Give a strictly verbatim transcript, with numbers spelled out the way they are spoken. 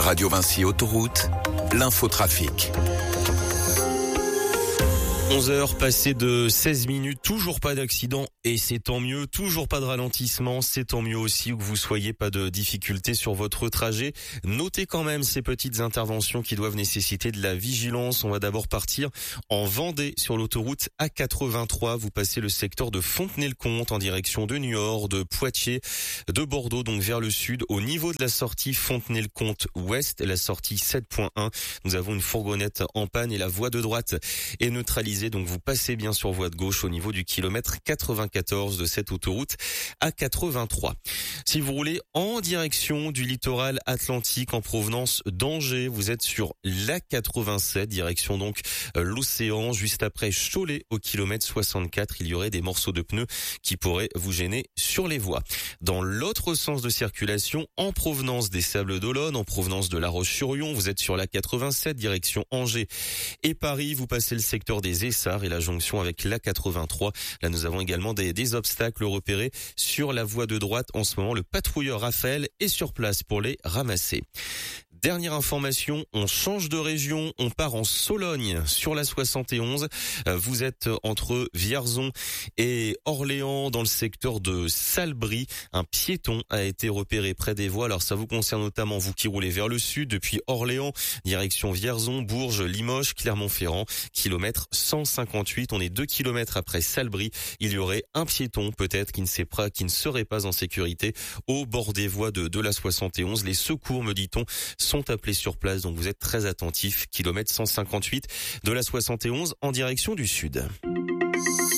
Radio Vinci Autoroute, l'infotrafic. onze heures passées de seize minutes, toujours pas d'accident et c'est tant mieux, toujours pas de ralentissement, c'est tant mieux aussi où que vous soyez, pas de difficultés sur votre trajet. Notez quand même ces petites interventions qui doivent nécessiter de la vigilance. On va d'abord partir en Vendée sur l'autoroute A quatre-vingt-trois. Vous passez le secteur de Fontenay-le-Comte en direction de Niort, de Poitiers, de Bordeaux, donc vers le sud. Au niveau de la sortie Fontenay-le-Comte Ouest, la sortie sept point un, nous avons une fourgonnette en panne et la voie de droite est neutralisée. Donc vous passez bien sur voie de gauche au niveau du kilomètre quatre-vingt-quatorze de cette autoroute A quatre-vingt-trois. Si vous roulez en direction du littoral atlantique en provenance d'Angers, vous êtes sur l'A quatre-vingt-sept, direction donc l'océan, juste après Cholet au kilomètre soixante-quatre. Il y aurait des morceaux de pneus qui pourraient vous gêner sur les voies. Dans l'autre sens de circulation, en provenance des Sables-d'Olonne, en provenance de La Roche-sur-Yon, vous êtes sur l'A quatre-vingt-sept, direction Angers et Paris. Vous passez le secteur des Essarts et la jonction avec l'A quatre-vingt-trois. Là, nous avons également des, des obstacles repérés sur la voie de droite. En ce moment, le patrouilleur Raphaël est sur place pour les ramasser. Dernière information, on change de région, on part en Sologne sur la soixante et onze. Vous êtes entre Vierzon et Orléans dans le secteur de Salbris. Un piéton a été repéré près des voies. Alors ça vous concerne notamment vous qui roulez vers le sud depuis Orléans, direction Vierzon, Bourges, Limoges, Clermont-Ferrand, kilomètre cent cinquante-huit. On est deux kilomètres après Salbris. Il y aurait un piéton peut-être qui ne sait pas, qui ne serait pas en sécurité au bord des voies de, de la soixante et onze. Les secours, me dit-on, sont appelés sur place, donc vous êtes très attentifs. Kilomètre cent cinquante-huit de la soixante et onze en direction du sud.